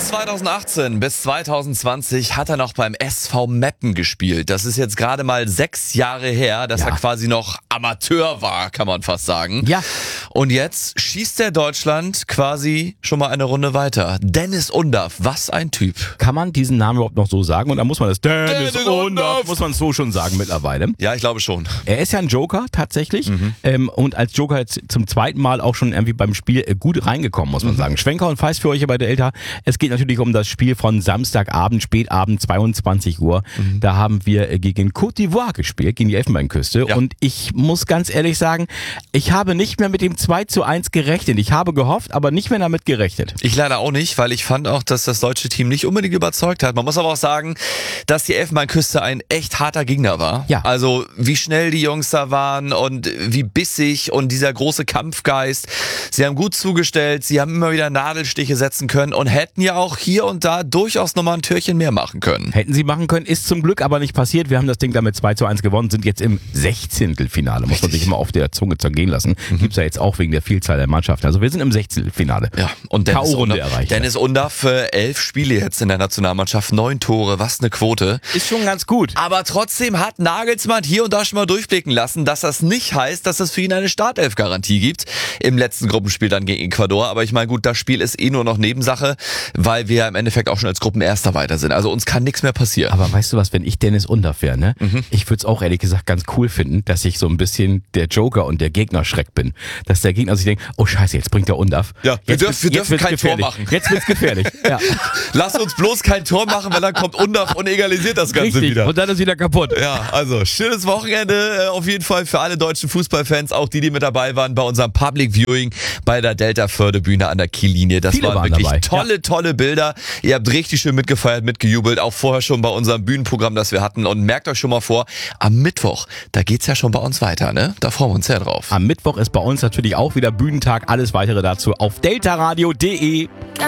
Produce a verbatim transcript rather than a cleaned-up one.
zweitausendachtzehn bis zweitausendzwanzig hat er noch beim S V Meppen gespielt. Das ist jetzt gerade mal sechs Jahre her, dass Ja. er quasi noch Amateur war, kann man fast sagen. Ja. Und jetzt schießt er Deutschland quasi schon mal eine Runde weiter. Dennis Undaff, was ein Typ. Kann man diesen Namen überhaupt noch so sagen? Und da muss man das Dennis, Dennis Undaff, Undaff. muss man so schon sagen mittlerweile. Ja, ich glaube schon. Er ist ja ein Joker tatsächlich ähm, und als Joker jetzt zum zweiten Mal auch schon irgendwie beim Spiel äh, gut reingekommen, muss man sagen. Schwenker und Feist für euch bei der Elter. Es geht natürlich um das Spiel von Samstagabend, Spätabend, zweiundzwanzig Uhr. Da haben wir äh, gegen Côte d'Ivoire gespielt, gegen die Elfenbeinküste. Ja. Und ich muss ganz ehrlich sagen, ich habe nicht mehr mit dem zwei zu eins gerechnet. Ich habe gehofft, aber nicht mehr damit gerechnet. Ich leider auch nicht, weil ich fand auch, dass das deutsche Team nicht unbedingt überzeugt hat. Man muss aber auch sagen, dass die Elfenbeinküste ein echt harter Gegner war. Ja. Also wie schnell die Jungs da waren und wie bissig und dieser große Kampfgeist. Sie haben gut zugestellt, sie haben immer wieder Nadelstiche setzen können und hätten ja auch hier und da durchaus nochmal ein Türchen mehr machen können. Hätten sie machen können, ist zum Glück aber nicht passiert. Wir haben das Ding damit zwei zu eins gewonnen, sind jetzt im Sechzehntelfinale. Muss man sich immer auf der Zunge zergehen lassen. Mhm. Gibt's ja jetzt auch wegen der Vielzahl der Mannschaften. Also wir sind im Sechzehntelfinale. Ja, und Dennis K O-Runde Undaff, erreicht. Dennis Undaff, äh, elf Spiele jetzt in der Nationalmannschaft, neun Tore, was eine Quote. Ist schon ganz gut. Aber trotzdem hat Nagelsmann hier und da schon mal durchblicken lassen, dass das nicht heißt, dass es für ihn eine Startelf-Garantie gibt. Im letzten Gruppenspiel dann gegen Ecuador. Aber ich meine, gut, das Spiel ist eh nur noch Nebensache, weil wir im Endeffekt auch schon als Gruppenerster weiter sind. Also uns kann nichts mehr passieren. Aber weißt du was, wenn ich Dennis Undaff wäre, ne? Mhm. Ich würde es auch ehrlich gesagt ganz cool finden, dass ich so ein bisschen der Joker und der Gegner-Schreck bin. Dass der Gegner sich denkt, oh scheiße, jetzt bringt der Undaff. Ja, wir Jetzt dürfen- wird's- wir jetzt dürfen wird's kein Tor gefährlich. machen. Jetzt wird's gefährlich. Ja. Lass uns bloß kein Tor machen, weil dann kommt Undaff und egalisiert das Ganze Richtig. wieder. Und dann ist wieder kaputt. Ja, also schönes Wochenende äh, auf jeden Fall für alle deutschen Fußballfans, auch die, die mit dabei waren bei unserem Public Viewing bei der Delta Förde-Bühne an der Kiellinie. Das Viele waren waren wirklich dabei. tolle, tolle Bilder. Ihr habt richtig schön mitgefeiert, mitgejubelt, auch vorher schon bei unserem Bühnenprogramm, das wir hatten. Und merkt euch schon mal vor, am Mittwoch, da geht's ja schon bei uns weiter, ne? Da freuen wir uns sehr drauf. Am Mittwoch ist bei uns natürlich auch wieder Bühnentag. Alles weitere dazu auf deltaradio punkt de.